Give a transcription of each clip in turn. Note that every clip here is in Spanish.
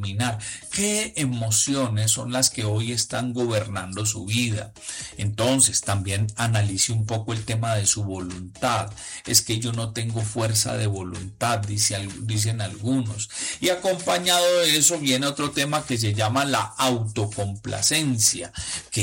determinar qué emociones son las que hoy están gobernando su vida. Entonces también analice un poco el tema de su voluntad. Es que yo no tengo fuerza de voluntad, dicen algunos. Y acompañado de eso viene otro tema que se llama la autocomplacencia,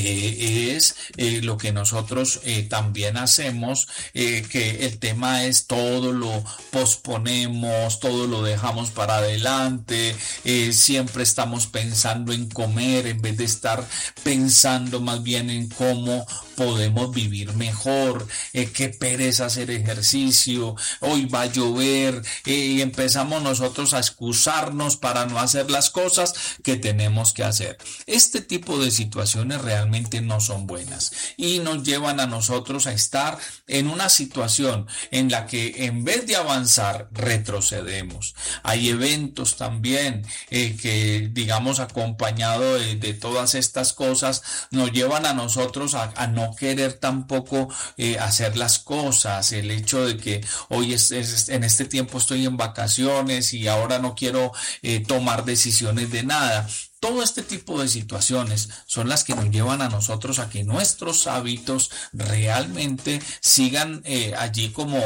que es lo que nosotros también hacemos, que el tema es todo lo posponemos, todo lo dejamos para adelante, siempre estamos pensando en comer en vez de estar pensando más bien en cómo podemos vivir mejor, qué pereza hacer ejercicio, hoy va a llover, y empezamos nosotros a excusarnos para no hacer las cosas que tenemos que hacer. Este tipo de situaciones realmente no son buenas y nos llevan a nosotros a estar en una situación en la que en vez de avanzar retrocedemos. Hay eventos también que, digamos, acompañado de todas estas cosas, nos llevan a nosotros a no querer tampoco hacer las cosas. El hecho de que hoy en este tiempo estoy en vacaciones y ahora no quiero tomar decisiones de nada. Todo este tipo de situaciones son las que nos llevan a nosotros a que nuestros hábitos realmente sigan allí como,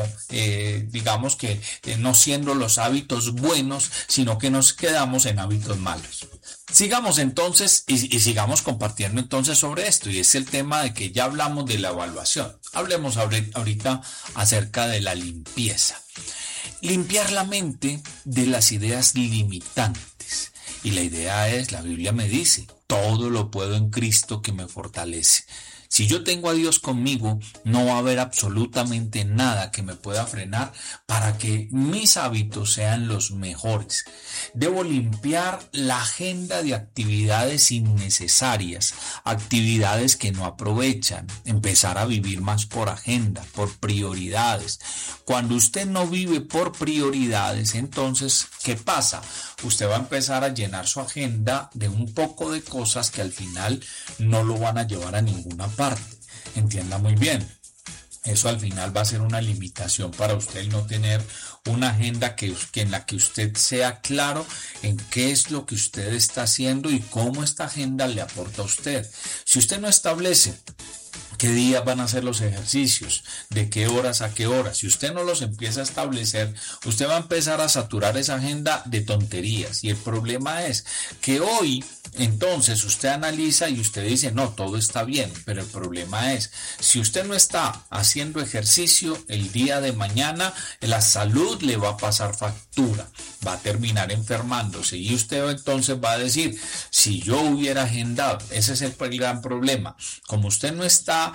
digamos que no siendo los hábitos buenos, sino que nos quedamos en hábitos malos. Sigamos entonces y sigamos compartiendo entonces sobre esto, y es el tema de que ya hablamos de la evaluación. Hablemos ahorita acerca de la limpieza. Limpiar la mente de las ideas limitantes. Y la idea es, la Biblia me dice, todo lo puedo en Cristo que me fortalece. Si yo tengo a Dios conmigo, no va a haber absolutamente nada que me pueda frenar para que mis hábitos sean los mejores. Debo limpiar la agenda de actividades innecesarias, actividades que no aprovechan, empezar a vivir más por agenda, por prioridades. Cuando usted no vive por prioridades, entonces, ¿qué pasa? Usted va a empezar a llenar su agenda de un poco de cosas que al final no lo van a llevar a ninguna parte. Entienda muy bien. Eso al final va a ser una limitación para usted, el no tener una agenda que en la que usted sea claro en qué es lo que usted está haciendo y cómo esta agenda le aporta a usted. Si usted no establece qué días van a hacer los ejercicios, de qué horas a qué horas, si usted no los empieza a establecer, usted va a empezar a saturar esa agenda de tonterías. Y el problema es que hoy entonces usted analiza y usted dice, no, todo está bien, pero el problema es, si usted no está haciendo ejercicio el día de mañana, la salud le va a pasar factura, va a terminar enfermándose, y usted entonces va a decir, si yo hubiera agendado, ese es el gran problema, como usted no está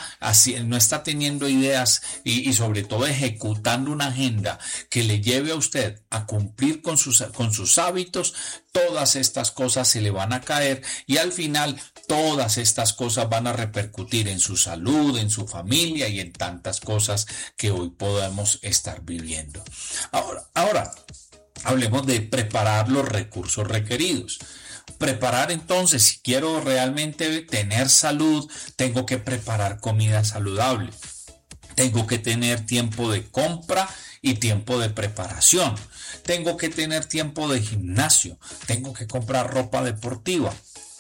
teniendo ideas y sobre todo ejecutando una agenda que le lleve a usted a cumplir con sus hábitos, todas estas cosas se le van a caer y al final todas estas cosas van a repercutir en su salud, en su familia y en tantas cosas que hoy podemos estar viviendo. Ahora, hablemos de preparar los recursos requeridos. Preparar entonces, si quiero realmente tener salud, tengo que preparar comida saludable. Tengo que tener tiempo de compra y tiempo de preparación. Tengo que tener tiempo de gimnasio. Tengo que comprar ropa deportiva.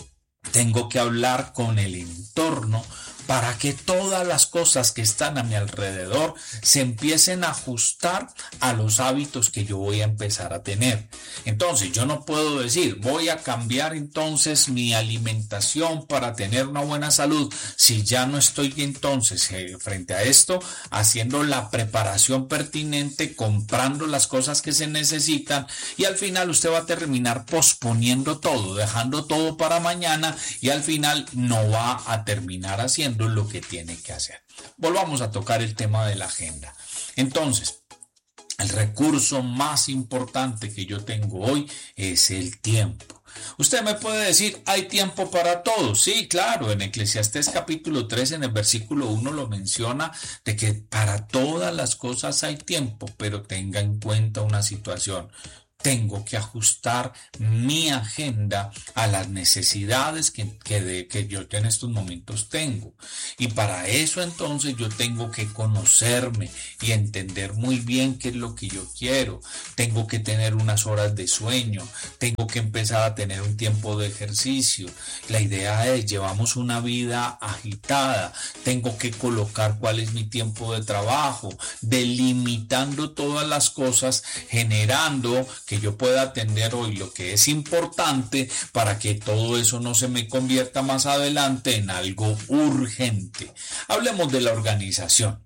Tengo que hablar con el entorno para que todas las cosas que están a mi alrededor se empiecen a ajustar a los hábitos que yo voy a empezar a tener. Entonces, yo no puedo decir, voy a cambiar entonces mi alimentación para tener una buena salud, si ya no estoy entonces frente a esto, haciendo la preparación pertinente, comprando las cosas que se necesitan, y al final usted va a terminar posponiendo todo, dejando todo para mañana, y al final no va a terminar haciendo lo que tiene que hacer. Volvamos a tocar el tema de la agenda. Entonces, el recurso más importante que yo tengo hoy es el tiempo. Usted me puede decir, ¿hay tiempo para todo? Sí, claro, en Eclesiastés capítulo 3, en el versículo 1 lo menciona, de que para todas las cosas hay tiempo, pero tenga en cuenta una situación. tengo que ajustar mi agenda a las necesidades que yo en estos momentos tengo. Y para eso entonces yo tengo que conocerme y entender muy bien qué es lo que yo quiero. Tengo que tener unas horas de sueño, tengo que empezar a tener un tiempo de ejercicio. La idea es, llevamos una vida agitada, tengo que colocar cuál es mi tiempo de trabajo, delimitando todas las cosas, generando que yo pueda atender hoy lo que es importante para que todo eso no se me convierta más adelante en algo urgente. Hablemos de la organización.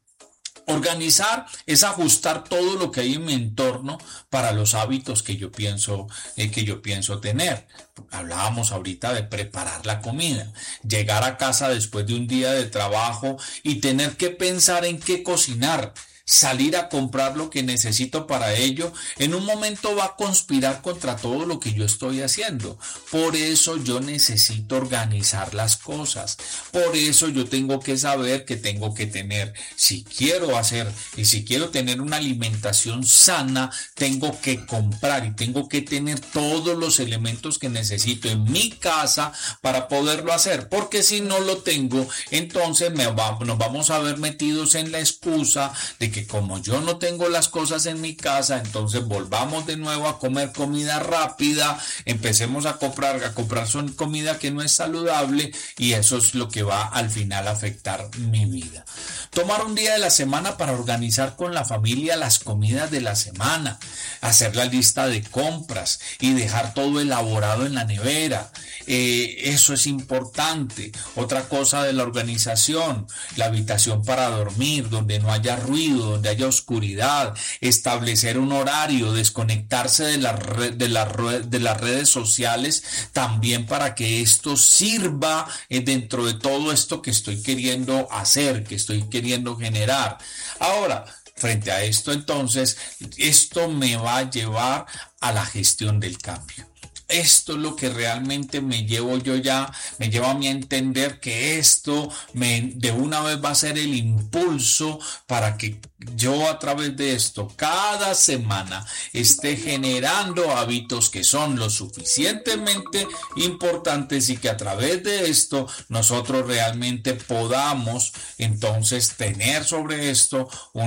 Organizar es ajustar todo lo que hay en mi entorno para los hábitos que yo pienso tener. Hablábamos ahorita de preparar la comida, llegar a casa después de un día de trabajo y tener que pensar en qué cocinar. Salir a comprar lo que necesito para ello, en un momento va a conspirar contra todo lo que yo estoy haciendo. Por eso yo necesito organizar las cosas. Por eso yo tengo que saber que tengo que tener, si quiero hacer y si quiero tener una alimentación sana, tengo que comprar y tengo que tener todos los elementos que necesito en mi casa para poderlo hacer. Porque si no lo tengo, entonces nos vamos a ver metidos en la excusa de que como yo no tengo las cosas en mi casa, entonces volvamos de nuevo a comer comida rápida, empecemos a comprar comida que no es saludable y eso es lo que va al final a afectar mi vida. Tomar un día de la semana para organizar con la familia las comidas de la semana, hacer la lista de compras y dejar todo elaborado en la nevera. Eso es importante. Otra cosa de la organización, la habitación para dormir, donde no haya ruido, donde haya oscuridad, establecer un horario, desconectarse de las redes sociales, también para que esto sirva dentro de todo esto que estoy queriendo hacer, que estoy queriendo generar. Ahora, frente a esto, entonces, esto me va a llevar a la gestión del cambio. Esto es lo que realmente me lleva a mí a entender que esto de una vez va a ser el impulso para que yo a través de esto cada semana esté generando hábitos que son lo suficientemente importantes y que a través de esto nosotros realmente podamos entonces tener sobre esto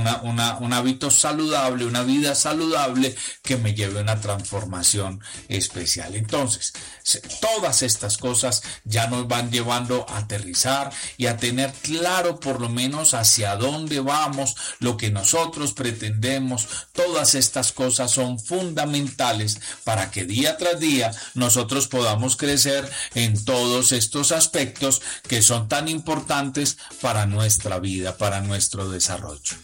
un hábito saludable, una vida saludable que me lleve a una transformación especial. Entonces, todas estas cosas ya nos van llevando a aterrizar y a tener claro por lo menos hacia dónde vamos, lo que nosotros pretendemos. Todas estas cosas son fundamentales para que día tras día nosotros podamos crecer en todos estos aspectos que son tan importantes para nuestra vida, para nuestro desarrollo.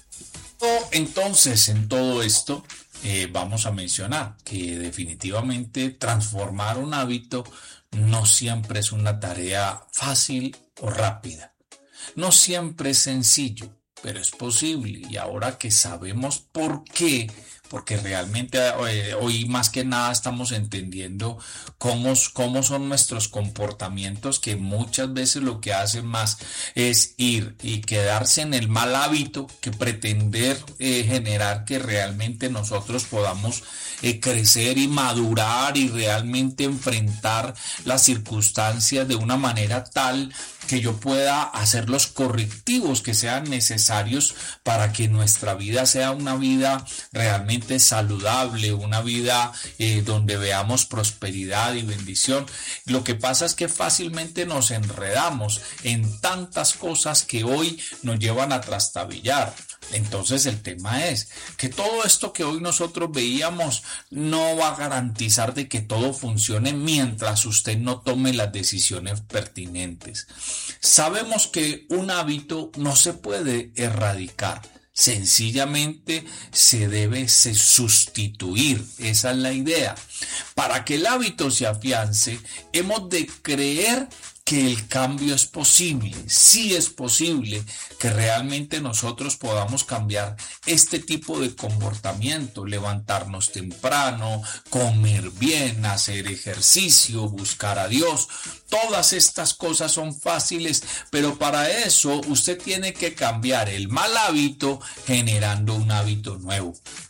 Entonces, en todo esto, vamos a mencionar que definitivamente transformar un hábito no siempre es una tarea fácil o rápida. No siempre es sencillo, pero es posible. Y ahora que sabemos por qué, porque realmente hoy más que nada estamos entendiendo cómo son nuestros comportamientos, que muchas veces lo que hacen más es ir y quedarse en el mal hábito que pretender generar que realmente nosotros podamos crecer y madurar y realmente enfrentar las circunstancias de una manera tal que yo pueda hacer los correctivos que sean necesarios para que nuestra vida sea una vida realmente saludable, una vida donde veamos prosperidad y bendición. Lo que pasa es que fácilmente nos enredamos en tantas cosas que hoy nos llevan a trastabillar. Entonces el tema es que todo esto que hoy nosotros veíamos no va a garantizar de que todo funcione mientras usted no tome las decisiones pertinentes. Sabemos que un hábito no se puede erradicar, sencillamente se debe sustituir. Esa es la idea. Para que el hábito se afiance, hemos de creer que el cambio es posible. Sí es posible que realmente nosotros podamos cambiar este tipo de comportamiento, levantarnos temprano, comer bien, hacer ejercicio, buscar a Dios. Todas estas cosas son fáciles, pero para eso usted tiene que cambiar el mal hábito generando un hábito nuevo.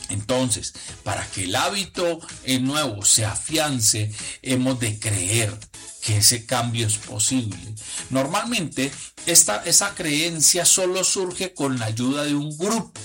Entonces, para que el hábito nuevo se afiance, hemos de creer que ese cambio es posible. Normalmente, esa creencia solo surge con la ayuda de un grupo.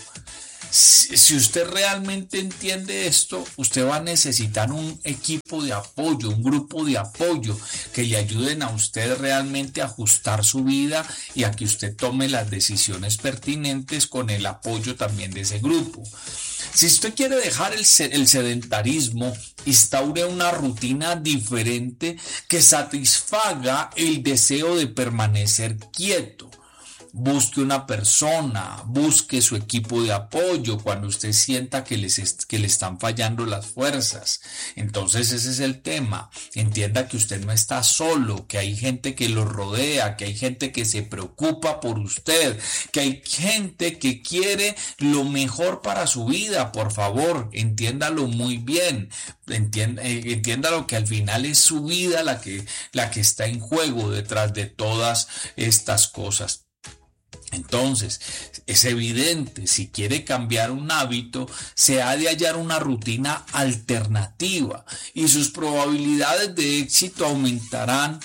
Si usted realmente entiende esto, usted va a necesitar un equipo de apoyo, un grupo de apoyo que le ayuden a usted realmente a ajustar su vida y a que usted tome las decisiones pertinentes con el apoyo también de ese grupo. Si usted quiere dejar el sedentarismo, instaure una rutina diferente que satisfaga el deseo de permanecer quieto. Busque una persona, busque su equipo de apoyo cuando usted sienta que le están fallando las fuerzas. Entonces ese es el tema. Entienda que usted no está solo, que hay gente que lo rodea, que hay gente que se preocupa por usted, que hay gente que quiere lo mejor para su vida. Por favor, entiéndalo muy bien. Entiéndalo que al final es su vida la que está en juego detrás de todas estas cosas. Entonces, es evidente, si quiere cambiar un hábito, se ha de hallar una rutina alternativa y sus probabilidades de éxito aumentarán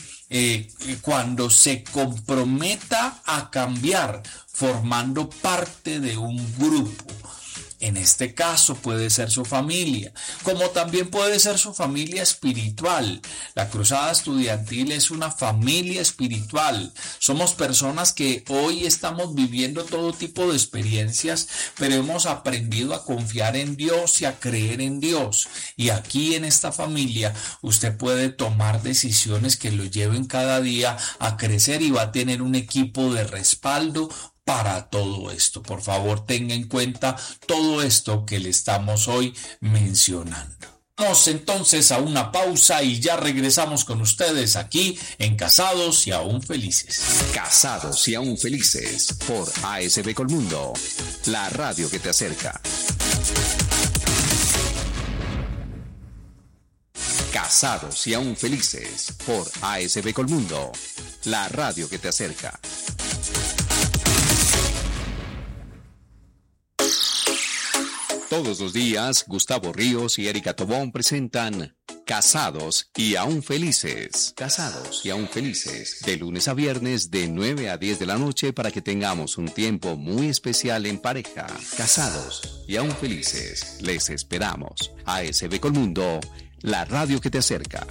cuando se comprometa a cambiar, formando parte de un grupo. En este caso puede ser su familia, como también puede ser su familia espiritual. La Cruzada Estudiantil es una familia espiritual. Somos personas que hoy estamos viviendo todo tipo de experiencias, pero hemos aprendido a confiar en Dios y a creer en Dios. Y aquí en esta familia usted puede tomar decisiones que lo lleven cada día a crecer y va a tener un equipo de respaldo para todo esto. Por favor, tenga en cuenta todo esto que le estamos hoy mencionando. Vamos entonces a una pausa y ya regresamos con ustedes aquí en Casados y Aún Felices. Casados y Aún Felices por ASB Colmundo, la radio que te acerca. Casados y Aún Felices por ASB Colmundo, la radio que te acerca. Todos los días, Gustavo Ríos y Erika Tobón presentan Casados y Aún Felices. Casados y Aún Felices. De lunes a viernes, de 9 a 10 de la noche, para que tengamos un tiempo muy especial en pareja. Casados y Aún Felices. Les esperamos. ASB Colmundo, la radio que te acerca.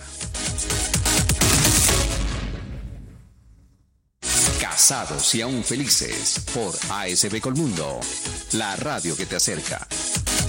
Casados y Aún Felices por ASB Colmundo, la radio que te acerca.